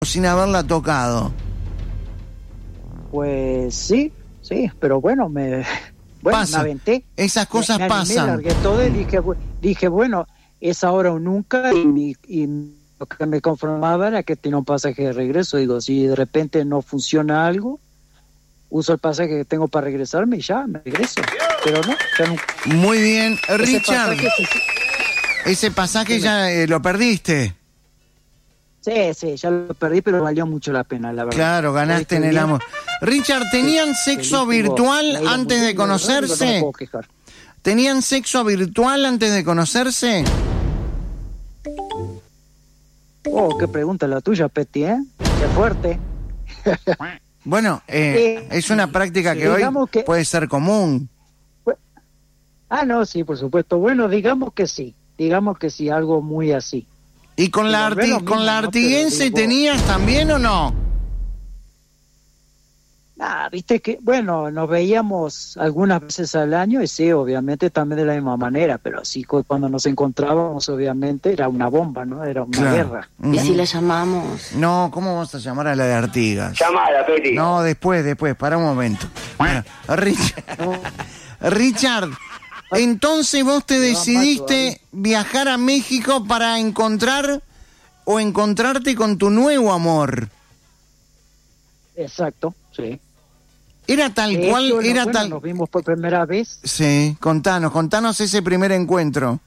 sin haberla tocado. Pues sí, pero bueno, me aventé. Esas cosas me animé, pasan. Largué todo y dije, bueno, es ahora o nunca, y lo que me conformaba era que tenía un pasaje de regreso. Digo, si de repente no funciona algo, uso el pasaje que tengo para regresarme y ya, me regreso. Pero no, ya nunca. Muy bien, Richard. Ese pasaje sí, ya lo perdiste. Sí, ya lo perdí, pero valió mucho la pena, la verdad. Claro, ganaste en el bien. amor. Richard, ¿tenían sexo virtual antes de conocerse? ¿Tenían sexo virtual antes de conocerse? Oh, qué pregunta la tuya, Petty, ¿eh? Qué fuerte. Bueno, es una práctica que hoy puede ser común. No, sí, por supuesto. Bueno, digamos que sí, algo muy así. ¿Y con la artiguense tenías también o no? Viste que, bueno, nos veíamos algunas veces al año y sí, obviamente también de la misma manera, pero así cuando nos encontrábamos, obviamente, era una bomba, ¿no? Era una guerra. ¿Y si la llamamos? No, ¿cómo vamos a llamar a la de Artigas? Llamala, Peti. No, después, para un momento. Bueno, Richard, entonces vos te decidiste viajar a México para encontrarte con tu nuevo amor. Exacto, sí. Era tal cual, tal. Nos vimos por primera vez. Sí, contanos ese primer encuentro.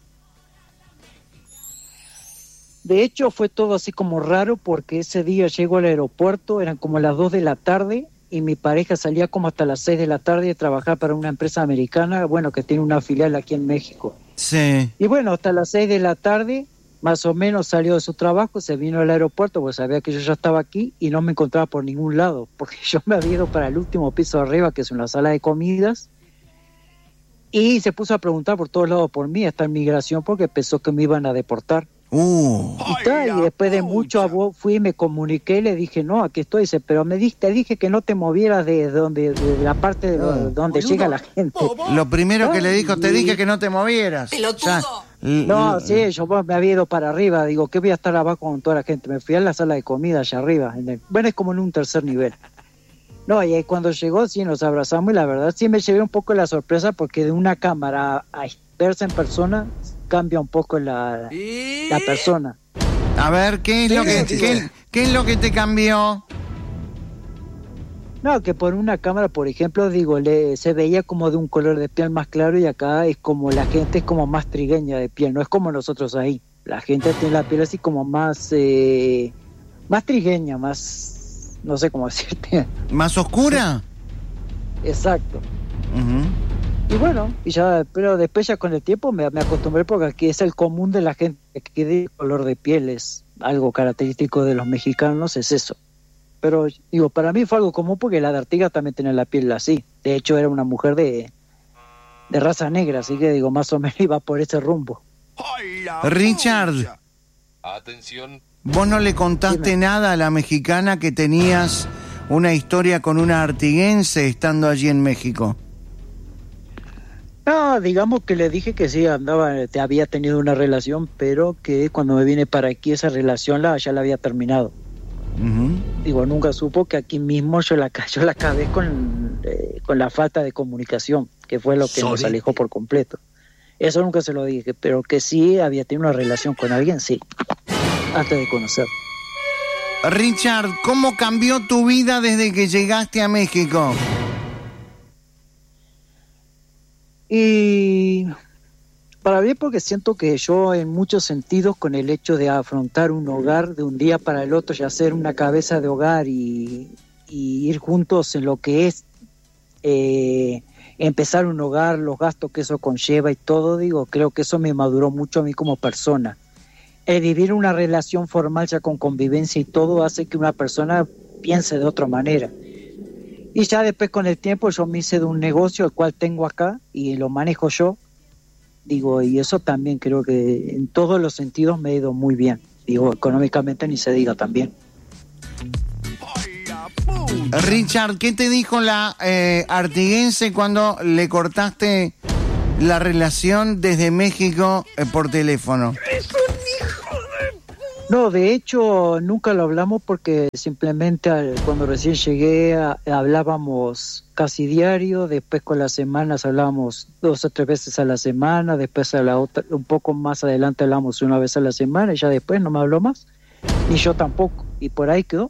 De hecho, fue todo así como raro porque ese día llego al aeropuerto, eran como las 2 de la tarde y mi pareja salía como hasta las 6 de la tarde de trabajar para una empresa americana, bueno, que tiene una filial aquí en México. Sí. Y bueno, hasta las 6 de la tarde, más o menos salió de su trabajo, se vino al aeropuerto, pues sabía que yo ya estaba aquí y no me encontraba por ningún lado, porque yo me había ido para el último piso de arriba, que es una sala de comidas, y se puso a preguntar por todos lados por mí, hasta en migración, porque pensó que me iban a deportar. Y después de mucho fui y me comuniqué y le dije, no, aquí estoy, dice, pero te dije que no te movieras de la parte de donde llega la gente. Lo primero que le dijo, te dije que no te movieras. No, sí, yo me había ido para arriba, digo, ¿qué voy a estar abajo con toda la gente? Me fui a la sala de comida allá arriba, bueno, es como en un tercer nivel. No, y ahí cuando llegó, sí, nos abrazamos y la verdad sí me llevé un poco la sorpresa porque de una cámara a verse en persona cambia un poco la persona. A ver, ¿qué es lo que te cambió? No, que por una cámara, por ejemplo, digo, se veía como de un color de piel más claro y acá es como la gente es como más trigueña de piel, no es como nosotros ahí. La gente tiene la piel así como más trigueña, más, no sé cómo decirte. ¿Más oscura? Exacto. Y bueno, pero después ya con el tiempo me acostumbré porque aquí es el común de la gente que de color de piel, es algo característico de los mexicanos, es eso. Pero digo, para mí fue algo común porque la de Artigas también tenía la piel así. De hecho, era una mujer de raza negra, así que digo, más o menos iba por ese rumbo. Richard, atención. ¿Vos no le contaste nada a la mexicana que tenías una historia con una artiguense estando allí en México? No, digamos que le dije que sí, había tenido una relación, pero que cuando me vine para aquí esa relación ya la había terminado. Digo, nunca supo que aquí mismo yo la acabé con la falta de comunicación, que fue lo que nos alejó por completo. Eso nunca se lo dije, pero que sí había tenido una relación con alguien, sí, antes de conocer. Richard, ¿cómo cambió tu vida desde que llegaste a México? Y para bien, porque siento que yo en muchos sentidos con el hecho de afrontar un hogar de un día para el otro y hacer una cabeza de hogar y ir juntos en lo que es empezar un hogar, los gastos que eso conlleva y todo, digo, creo que eso me maduró mucho a mí como persona. El vivir una relación formal ya con convivencia y todo hace que una persona piense de otra manera. Y ya después con el tiempo yo me hice de un negocio el cual tengo acá y lo manejo yo. Digo, y eso también creo que en todos los sentidos me ha ido muy bien. Digo, económicamente ni se diga también. Richard, ¿qué te dijo la artiguense cuando le cortaste la relación desde México por teléfono? ¡Es un hijo de... No, de hecho, nunca lo hablamos porque simplemente cuando recién llegué hablábamos casi diario, después con las semanas hablábamos 2 o 3 veces a la semana, después a la otra, un poco más adelante hablamos 1 vez a la semana y ya después no me habló más, ni yo tampoco, y por ahí quedó.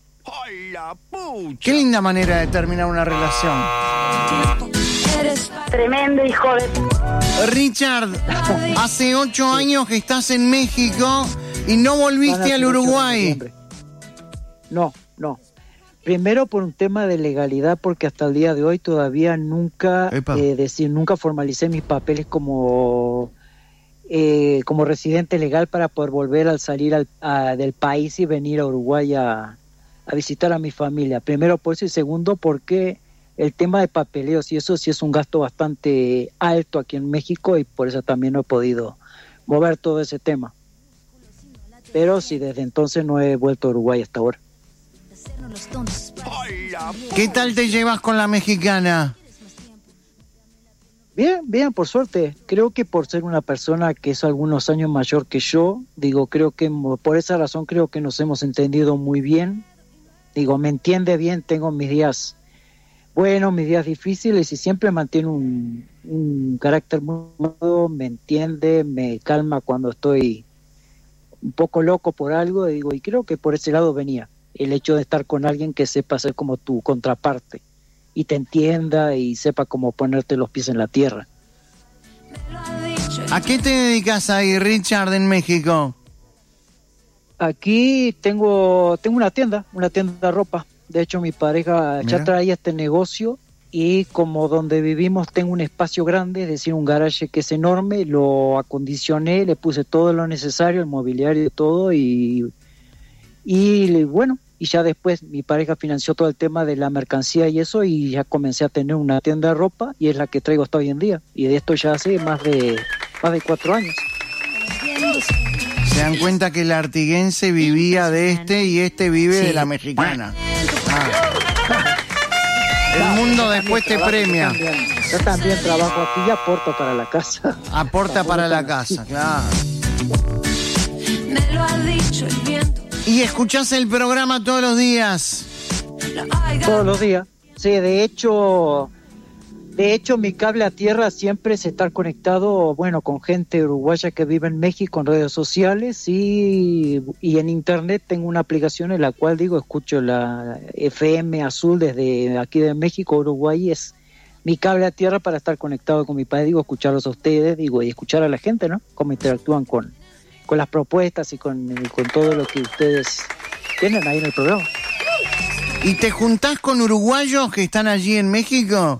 Qué linda manera de terminar una relación. Eres tremendo hijo de... Richard, hace 8 años que estás en México y no volviste al Uruguay. No. Primero por un tema de legalidad, porque hasta el día de hoy todavía nunca formalicé mis papeles como residente legal para poder volver al salir del país y venir a Uruguay a visitar a mi familia. Primero por eso, y segundo porque el tema de papeleos y eso sí es un gasto bastante alto aquí en México, y por eso también no he podido mover todo ese tema. Pero sí, desde entonces no he vuelto a Uruguay hasta ahora. ¿Qué tal te llevas con la mexicana? Bien, por suerte. Creo que por ser una persona que es algunos años mayor que yo, creo que por esa razón creo que nos hemos entendido muy bien. Me entiende bien, tengo mis días buenos, mis días difíciles, y siempre mantiene un carácter muy bueno, me entiende, me calma cuando estoy un poco loco por algo, y creo que por ese lado venía el hecho de estar con alguien que sepa ser como tu contraparte y te entienda y sepa cómo ponerte los pies en la tierra. ¿A qué te dedicas ahí, Richard, en México? Aquí tengo una tienda de ropa. De hecho, mi pareja ya traía este negocio, y como donde vivimos tengo un espacio grande, es decir, un garaje que es enorme, lo acondicioné, le puse todo lo necesario, el mobiliario y todo, y bueno, y ya después mi pareja financió todo el tema de la mercancía y eso, y ya comencé a tener una tienda de ropa, y es la que traigo hasta hoy en día, y de esto ya hace más de 4 años. Se dan cuenta que el artiguense vivía de y vive de la mexicana. El mundo después te premia. Yo también trabajo aquí y aporto para la casa. Aporta para la casa, claro. ¿Y escuchás el programa todos los días? Todos los días. Sí, de hecho mi cable a tierra siempre es estar conectado, con gente uruguaya que vive en México en redes sociales, y en internet tengo una aplicación en la cual escucho la FM Azul desde aquí de México, Uruguay, es mi cable a tierra para estar conectado con mi país, escucharlos a ustedes, y escuchar a la gente, ¿no? Cómo interactúan con las propuestas y con todo lo que ustedes tienen ahí en el programa. ¿Y te juntás con uruguayos que están allí en México?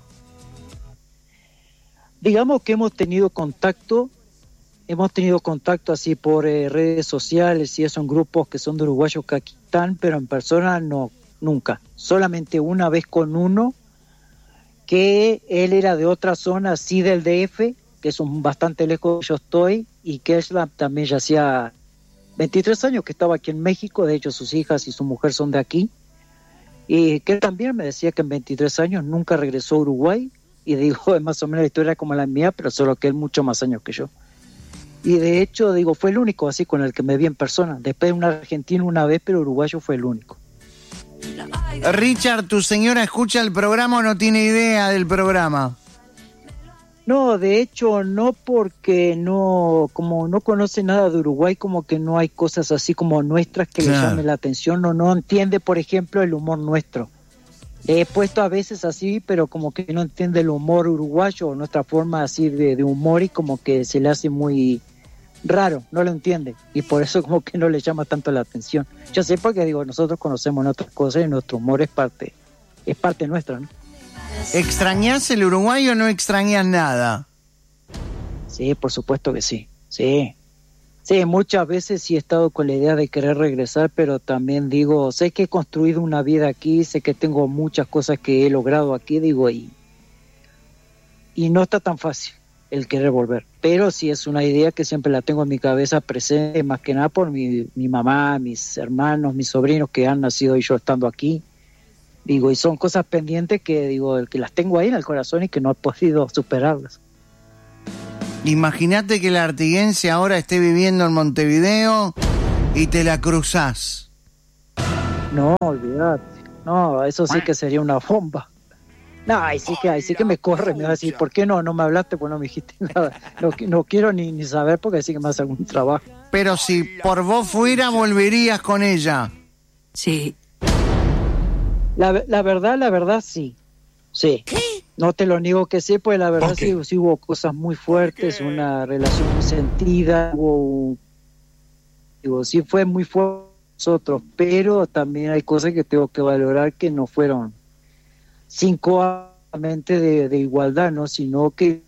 Digamos que hemos tenido contacto así por redes sociales y eso, en grupos que son de uruguayos que aquí están, pero en persona no, nunca. Solamente una vez con uno, que él era de otra zona, así del DF, que es bastante lejos de yo estoy, y que él también ya hacía 23 años que estaba aquí en México, de hecho sus hijas y su mujer son de aquí, y que él también me decía que en 23 años nunca regresó a Uruguay. Y es más o menos la historia como la mía, pero solo que él mucho más años que yo. Y de hecho, fue el único así con el que me vi en persona. Después un argentino una vez, pero uruguayo fue el único. Richard, ¿tu señora escucha el programa o no tiene idea del programa? No, de hecho no, porque como no conoce nada de Uruguay, como que no hay cosas así como nuestras que le llamen la atención, o no entiende, por ejemplo, el humor nuestro. He puesto a veces así, pero como que no entiende el humor uruguayo, nuestra forma así de humor, y como que se le hace muy raro, no lo entiende, y por eso como que no le llama tanto la atención. Yo sé, porque nosotros conocemos otras cosas y nuestro humor es parte nuestra, ¿no? ¿Extrañás el Uruguay o no extrañás nada? Sí, por supuesto que sí, sí. Sí, muchas veces sí he estado con la idea de querer regresar, pero también sé que he construido una vida aquí, sé que tengo muchas cosas que he logrado aquí, y no está tan fácil el querer volver. Pero sí es una idea que siempre la tengo en mi cabeza presente, más que nada por mi mamá, mis hermanos, mis sobrinos que han nacido y yo estando aquí. Y son cosas pendientes que las tengo ahí en el corazón y que no he podido superarlas. Imagínate que el artiguense ahora esté viviendo en Montevideo y te la cruzás. No, olvidate. No, eso sí que sería una bomba. No, ahí sí que me corre, me va a decir, ¿por qué no me hablaste? Pues no me dijiste nada. No quiero ni saber porque sí que me hace algún trabajo. Pero si por vos fuera, volverías con ella. Sí. La verdad, sí. Sí. ¿Qué? No te lo niego que sí, pues la verdad sí hubo cosas muy fuertes, una relación muy sentida, sí fue muy fuerte nosotros, pero también hay cosas que tengo que valorar que no fueron 5 años de igualdad, ¿no? Sino que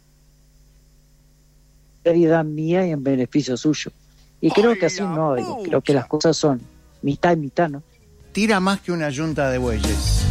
realidad mía y en beneficio suyo. Y creo que así no, creo que las cosas son mitad y mitad, ¿no? Tira más que una yunta de bueyes.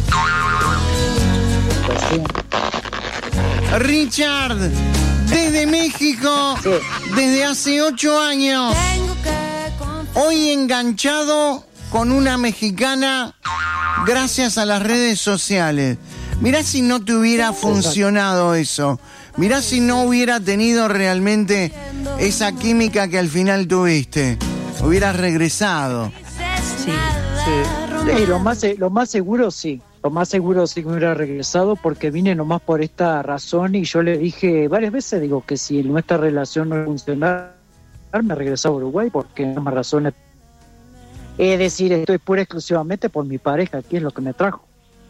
Pues sí. Richard, desde México, Sí. desde hace 8 años, hoy enganchado con una mexicana gracias a las redes sociales. Mirá si no te hubiera funcionado eso. Mirá si no hubiera tenido realmente esa química que al final tuviste. Hubieras regresado. Sí. Sí, lo más seguro sí. Lo más seguro sí que me hubiera regresado porque vine nomás por esta razón y yo le dije varias veces, digo, que si nuestra relación no funcionara, me regresaba a Uruguay porque no hay más razones. Es decir, estoy pura exclusivamente por mi pareja, que es lo que me trajo.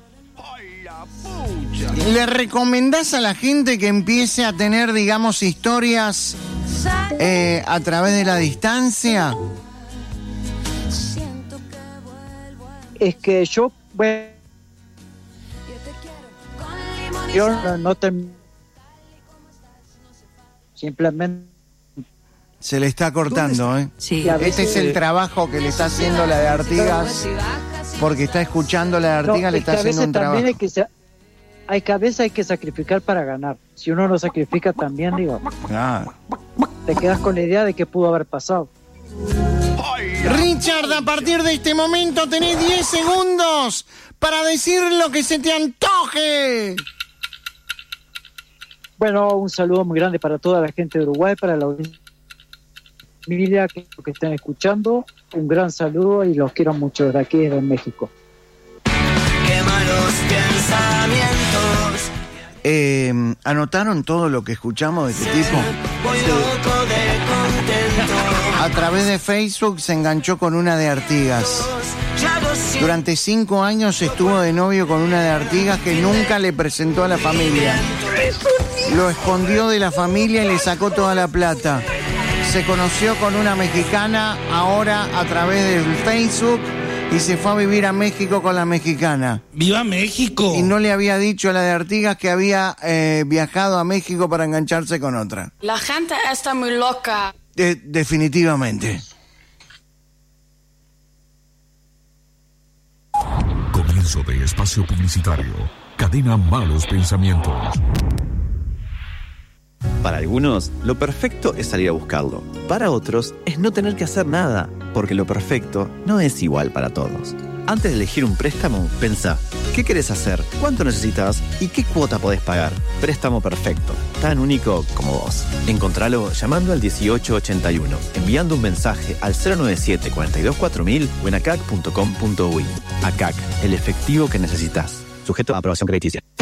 ¿Le recomendás a la gente que empiece a tener, digamos, historias a través de la distancia? Es que yo, bueno, yo no te... Simplemente... Se le está cortando, ¿eh? Sí. Este es el trabajo que le está haciendo la de Artigas, porque está escuchando la de Artigas, le está haciendo un trabajo. A veces hay que sacrificar para ganar. Si uno no sacrifica también, digo, Claro. te quedas con la idea de que pudo haber pasado. Richard, a partir de este momento tenés 10 segundos para decir lo que se te antoje. Bueno, un saludo muy grande para toda la gente de Uruguay, para la familia que están escuchando. Un gran saludo y los quiero mucho desde aquí, desde México. Qué malos pensamientos. ¿Anotaron todo lo que escuchamos de este tipo? Voy loco de contento. A través de Facebook se enganchó con una de Artigas. Ya lo siento. Durante 5 años estuvo de novio con una de Artigas que nunca le presentó a la familia. Lo escondió de la familia y le sacó toda la plata. Se conoció con una mexicana ahora a través del Facebook y se fue a vivir a México con la mexicana. ¡Viva México! Y no le había dicho a la de Artigas que había viajado a México para engancharse con otra. La gente está muy loca. Definitivamente. Comienzo de espacio publicitario. Cadena Malos Pensamientos. Para algunos, lo perfecto es salir a buscarlo. Para otros, es no tener que hacer nada, porque lo perfecto no es igual para todos. Antes de elegir un préstamo, pensá, ¿qué querés hacer? ¿Cuánto necesitas? ¿Y qué cuota podés pagar? Préstamo perfecto, tan único como vos. Encontralo llamando al 1881, enviando un mensaje al 097 42 4000 o en acac.com.uy. ACAC, el efectivo que necesitas. Sujeto a aprobación crediticia.